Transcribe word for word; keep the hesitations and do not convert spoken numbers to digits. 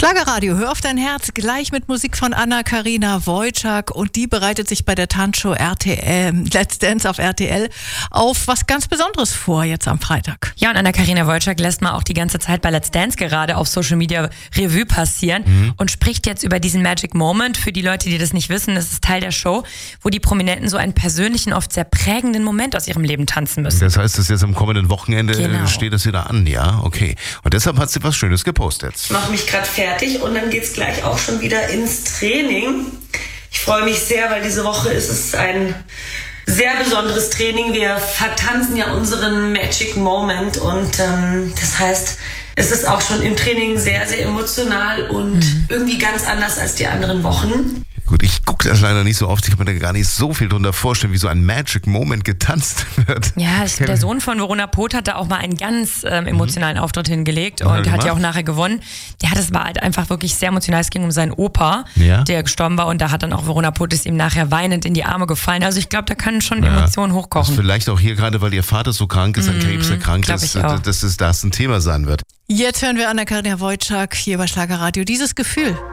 Schlagerradio, hör auf dein Herz, gleich mit Musik von Anna-Karina Wojcik, und die bereitet sich bei der Tanzshow R T L, Let's Dance auf R T L auf was ganz Besonderes vor jetzt am Freitag. Ja, und Anna-Karina Wojcik lässt mal auch die ganze Zeit bei Let's Dance gerade auf Social Media Revue passieren mhm. und spricht jetzt über diesen Magic Moment. Für die Leute, die das nicht wissen, das ist Teil der Show, wo die Prominenten so einen persönlichen, oft sehr prägenden Moment aus ihrem Leben tanzen müssen. Das heißt, das jetzt am kommenden Wochenende genau. steht das wieder an, ja? Okay. Und deshalb hat sie was Schönes gepostet. Ich mache mich gerade fertig und dann geht's gleich auch schon wieder ins Training. Ich freue mich sehr, weil diese Woche ist es ein sehr besonderes Training. Wir vertanzen ja unseren Magic Moment und ähm, das heißt, es ist auch schon im Training sehr, sehr emotional und mhm. irgendwie ganz anders als die anderen Wochen. Gut, ich gucke das leider nicht so oft. Ich kann mir da gar nicht so viel drunter vorstellen, wie so ein Magic Moment getanzt wird. Ja, ich, der Sohn von Verona Poth hat da auch mal einen ganz ähm, emotionalen mhm. Auftritt hingelegt und hat ja auch nachher gewonnen. Ja, das war halt einfach wirklich sehr emotional. Es ging um seinen Opa, ja. der gestorben war, und da hat dann auch Verona Poth ist ihm nachher weinend in die Arme gefallen. Also ich glaube, da können schon ja. Emotionen hochkochen. Das vielleicht auch hier gerade, weil ihr Vater so krank ist, an mhm, Krebs erkrankt ist, dass es das ein Thema sein wird. Jetzt hören wir Anna-Karina Wojcik hier bei Schlagerradio. Dieses Gefühl.